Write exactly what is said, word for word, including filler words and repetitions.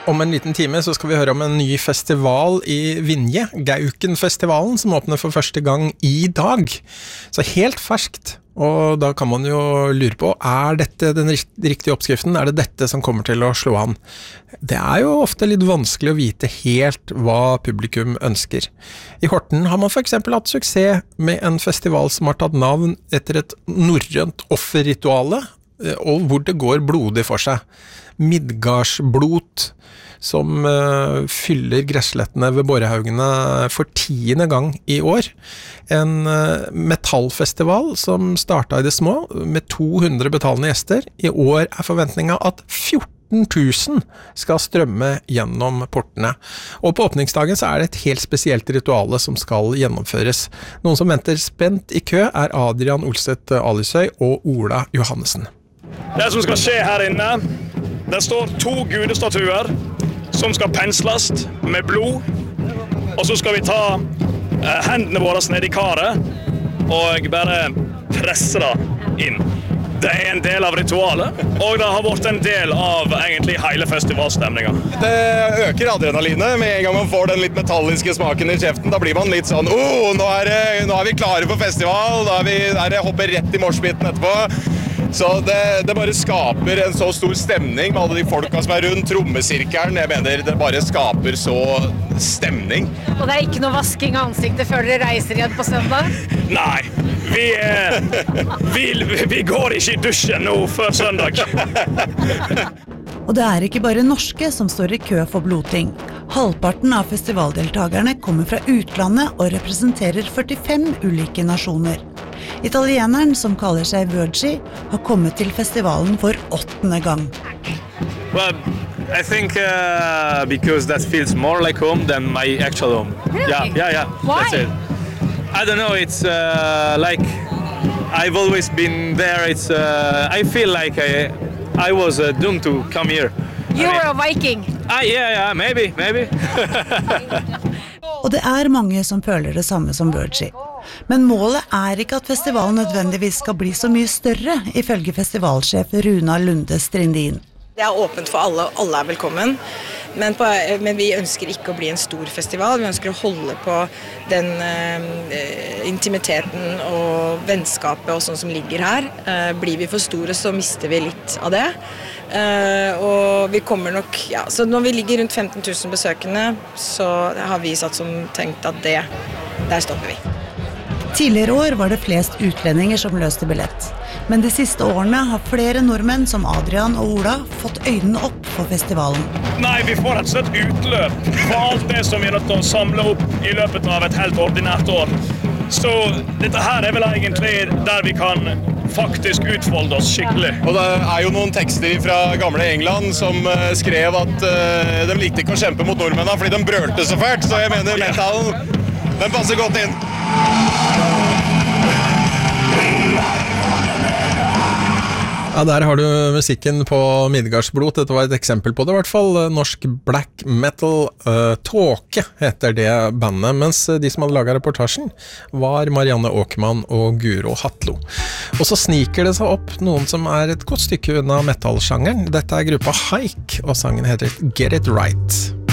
Om en liten time så skal vi høre om en ny festival i Vinje, Gaukenfestivalen, som åpner for første gang i dag. Så helt ferskt, og da kan man jo lure på, er dette den riktige oppskriften? Er det dette som kommer til å slå an? Det er jo ofte litt vanskelig å vite helt hva publikum ønsker. I Horten har man for eksempel hatt suksess med en festival som har tatt navn etter et norrønt offerrituale, og hvor det går blodig for seg. Midgardsblot, som uh, fyller gresslettene ved Borrehaugene for tiende gang i år. En uh, metallfestival som startet i det små, med to hundre betalende gjester. I år er forventningen at fjorten tusen skal strømme gjennom portene. Og på åpningsdagen så er det et helt spesielt rituale som skal gjennomføres. Noen som venter spent i kø er Adrian Olseth Alisøy og Ola Johannesen. Det som skal skje her inne, det står to gudestatuer som skal pensles med blod, og så skal vi ta eh, hendene våre ned i karet og bare presse det inn. Det er en del av ritualet, og det har vært en del av egentlig hele festivalstemningen. Det øker adrenalinet med en gang man får den litt metalliske smaken i kjeften. Da blir man litt sånn, oh, nå er, det, nå er vi klare for festival, da er vi der jeg hopper rett i moshpiten etterpå. Så det, det bare skaper en så stor stemning med alle de folka som er rundt trommesirkelen. Jeg mener, det bare skaper så stemning. Og det er ikke noe vasking av ansiktet før dere reiser igjen på søndag? Nei, vi, eh, vi, vi går ikke i dusjen nå før søndag. Og det er ikke bare norske som står i kø for blodting. Halvparten av festivaldeltagerne kommer fra utlandet og representerer førtifem ulike nasjoner. Italieneren, som kaller seg Virgi, har kommet til festivalen for åttende gang. Well, I think uh, because that feels more like home than my actual home. Really? Yeah, yeah, yeah. Why? That's it. I don't know, it's uh, like I've always been there. It's uh, I feel like I I was uh, doomed to come here. You I were mean, a Viking. Ah, yeah, yeah, maybe, maybe. Og det er mange som føler det samme som Virgi. Men målet er ikke at festivalen nødvendigvis skal bli så mye større, ifølge festivalsjef Runa Lunde Strindin. Det er åpent for alle, alle er velkommen, men, på, men vi ønsker ikke å bli en stor festival. Vi ønsker å holde på den eh, intimiteten og vennskapet og sånn som ligger her. Eh, blir vi for store, så mister vi litt av det. Uh, og vi kommer nok, ja, så når vi ligger rundt femten tusen besøkende, så har vi satt som tenkt at det, der stopper vi. Tidligere år var det flest utlendinger som løste billett. Men de siste årene har flere nordmenn som Adrian og Ola fått øynene opp for festivalen. Nei, vi får et slett utløp for alt det som vi er nødt til å samle opp i løpet av et helt ordinært år. Så dette her er vel egentlig der vi kan faktisk utfolde oss skikkelig. Og det er jo noen tekster fra gamle England som uh, skrev at uh, de likte ikke å kjempe mot nordmennene fordi de brølte så fælt, så jeg mener metallen, den passer godt inn. Ja, der har du musikken på Midgardsblot. Dette var et eksempel på det i hvert fall. Norsk black metal uh, Tåke heter det bandet, mens de som hadde laget reportasjen var Marianne Åkermann og Guro Hatlo. Og så sniker det seg opp noen som er et godt stykke unna metal-sjangeren. Dette er gruppa Haik, og sangen heter Get It Right.